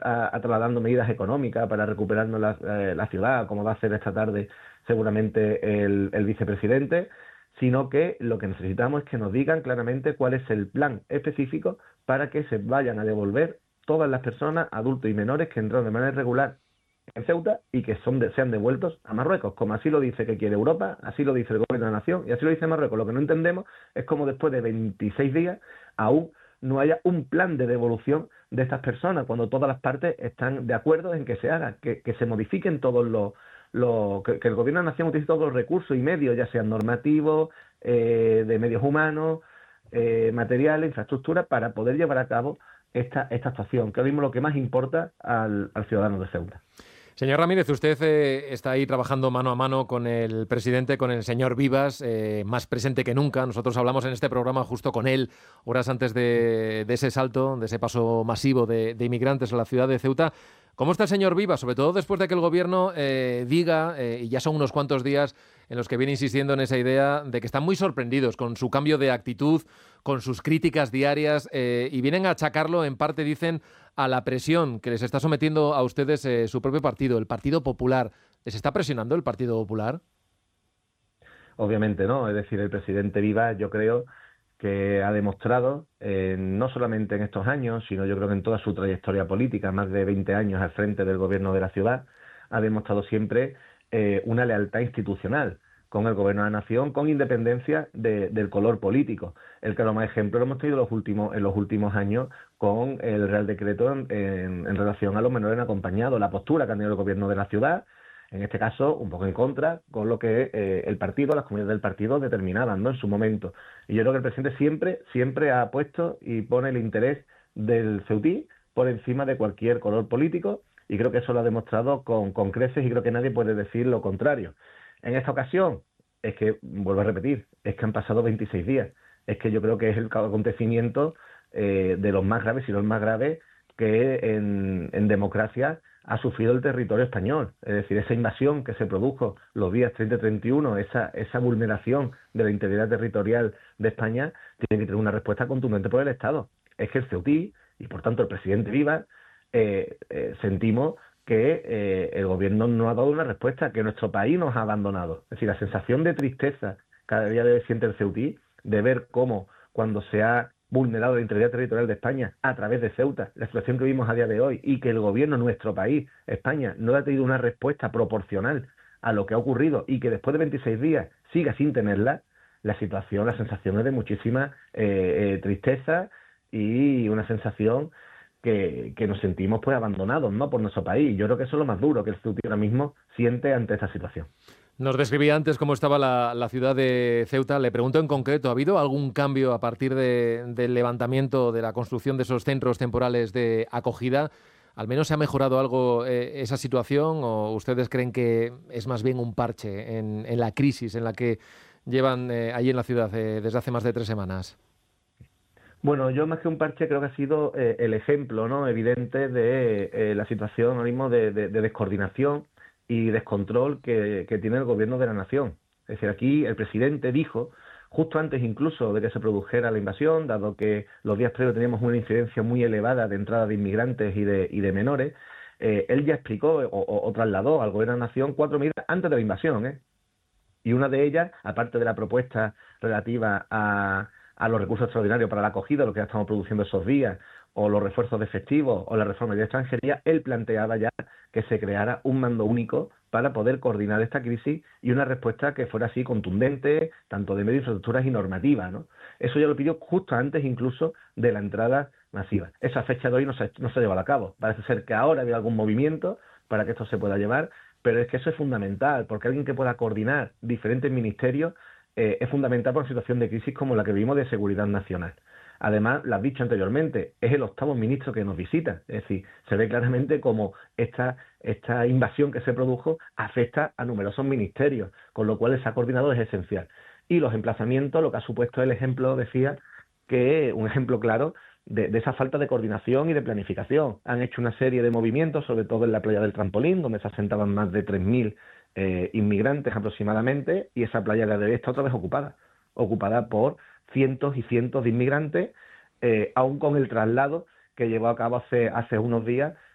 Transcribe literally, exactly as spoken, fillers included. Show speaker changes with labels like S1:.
S1: a, a trasladando medidas económicas para recuperarnos la, eh, la ciudad, como va a hacer esta tarde seguramente el, el vicepresidente, sino que lo que necesitamos es que nos digan claramente cuál es el plan específico para que se vayan a devolver todas las personas, adultos y menores, que entraron de manera irregular en Ceuta y que son de, sean devueltos a Marruecos, como así lo dice que quiere Europa, así lo dice el gobierno de la nación y así lo dice Marruecos. Lo que no entendemos es cómo después de veintiséis días aún no haya un plan de devolución de estas personas, cuando todas las partes están de acuerdo en que se haga, que, que se modifiquen todos los, los que, que el gobierno de la nación utilice todos los recursos y medios, ya sean normativos, eh, de medios humanos, eh, materiales, infraestructura, para poder llevar a cabo esta, esta actuación, que ahora mismo lo que más importa al, al ciudadano de Ceuta.
S2: Señor Ramírez, usted eh, está ahí trabajando mano a mano con el presidente, con el señor Vivas, eh, más presente que nunca. Nosotros hablamos en este programa justo con él, horas antes de, de ese salto, de ese paso masivo de, de inmigrantes a la ciudad de Ceuta. ¿Cómo está el señor Vivas? Sobre todo después de que el gobierno eh, diga, eh, y ya son unos cuantos días en los que viene insistiendo en esa idea de que están muy sorprendidos con su cambio de actitud, con sus críticas diarias, eh, y vienen a achacarlo, en parte, dicen, a la presión que les está sometiendo a ustedes eh, su propio partido, el Partido Popular. ¿Les está presionando el Partido Popular?
S1: Obviamente no, es decir, el presidente Vivas, yo creo que ha demostrado, eh, no solamente en estos años, sino yo creo que en toda su trayectoria política, más de veinte años al frente del gobierno de la ciudad, ha demostrado siempre eh, una lealtad institucional con el gobierno de la nación, con independencia de, del color político. El claro más ejemplo lo hemos tenido los últimos, en los últimos años con el Real Decreto en, en, en relación a los menores no acompañados, la postura que ha tenido el gobierno de la ciudad, en este caso un poco en contra con lo que eh, el partido, las comunidades del partido determinaban, ¿no?, en su momento. Y yo creo que el presidente siempre, siempre ha puesto y pone el interés del ceutí por encima de cualquier color político, y creo que eso lo ha demostrado con, con creces, y creo que nadie puede decir lo contrario. En esta ocasión, es que, vuelvo a repetir, es que han pasado veintiséis días. Es que yo creo que es el acontecimiento eh, de los más graves, y los más graves que en, en democracia ha sufrido el territorio español. Es decir, esa invasión que se produjo los días treinta y treinta y uno, esa, esa vulneración de la integridad territorial de España, tiene que tener una respuesta contundente por el Estado. Es que el ceutí, y por tanto el presidente Vivas, eh, eh, sentimos que eh, el gobierno no ha dado una respuesta, que nuestro país nos ha abandonado. Es decir, la sensación de tristeza cada día de siente el ceutí, de ver cómo cuando se ha vulnerado la integridad territorial de España a través de Ceuta, la situación que vimos a día de hoy, y que el gobierno, nuestro país, España, no ha tenido una respuesta proporcional a lo que ha ocurrido, y que después de veintiséis días siga sin tenerla, la situación, la sensación es de muchísima eh, eh, tristeza, y una sensación que, que nos sentimos pues abandonados, ¿no?, por nuestro país. Yo creo que eso es lo más duro que el ceutí ahora mismo siente ante esta situación.
S2: Nos describía antes cómo estaba la, la ciudad de Ceuta. Le pregunto en concreto, ¿ha habido algún cambio a partir de, del levantamiento, de la construcción de esos centros temporales de acogida? ¿Al menos se ha mejorado algo eh, esa situación, o ustedes creen que es más bien un parche en, en la crisis en la que llevan eh, allí en la ciudad eh, desde hace más de tres semanas?
S1: Bueno, yo más que un parche creo que ha sido eh, el ejemplo, ¿no?, evidente de eh, la situación ahora mismo de, de, de descoordinación y descontrol que, que tiene el gobierno de la nación. Es decir, aquí el presidente dijo, justo antes incluso de que se produjera la invasión, dado que los días previos teníamos una incidencia muy elevada de entrada de inmigrantes y de, y de menores, eh, él ya explicó o, o, o trasladó al gobierno de la nación cuatro medidas antes de la invasión, ¿eh? Y una de ellas, aparte de la propuesta relativa a, a los recursos extraordinarios para la acogida, lo que ya estamos produciendo esos días, o los refuerzos de efectivos, o la reforma de extranjería, él planteaba ya que se creara un mando único para poder coordinar esta crisis, y una respuesta que fuera así contundente, tanto de medios, infraestructuras y normativas, ¿no? Eso ya lo pidió justo antes incluso de la entrada masiva. Esa fecha de hoy no se, no se ha llevado a cabo. Parece ser que ahora había algún movimiento para que esto se pueda llevar, pero es que eso es fundamental, porque alguien que pueda coordinar diferentes ministerios eh, es fundamental por una situación de crisis como la que vivimos de seguridad nacional. Además, lo has dicho anteriormente, es el octavo ministro que nos visita. Es decir, se ve claramente cómo esta, esta invasión que se produjo afecta a numerosos ministerios, con lo cual esa coordinador es esencial. Y los emplazamientos, lo que ha supuesto el ejemplo, decía, que un ejemplo claro de, de esa falta de coordinación y de planificación. Han hecho una serie de movimientos, sobre todo en la playa del Trampolín, donde se asentaban más de tres mil eh, inmigrantes aproximadamente, y esa playa de hoy está otra vez ocupada, ocupada por cientos y cientos de inmigrantes, eh, aún con el traslado que llevó a cabo hace, hace unos días